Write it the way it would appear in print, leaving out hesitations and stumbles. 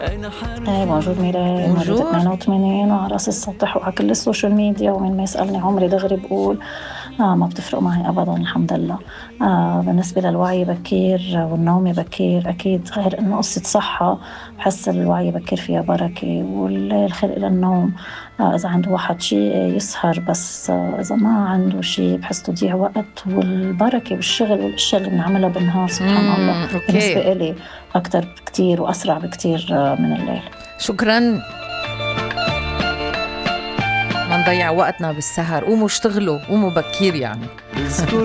ايه موجود ميراي، موجود موجود. 82 وعلى راس السطح وعلى كل السوشيال ميديا، ومن ما يسألني عمري دغري بقول ما بتفرق معي أبدا الحمد لله. بالنسبة للوعي بكير والنوم بكير، أكيد غير إنه قصة صحة، بحس الوعي بكير فيها بركة والليل خير إلى النوم. إذا عنده واحد شيء يسهر، بس إذا ما عنده شيء بحس تضيع وقت، والبركة بالشغل والأشياء اللي بنعملها بالنهار سبحان الله اوكي. بالنسبة إلي أكتر بكتير وأسرع بكتير من الليل. شكرا. ما نضيع وقتنا بالسهر، قوموا اشتغلوا، قوموا بكير يعني.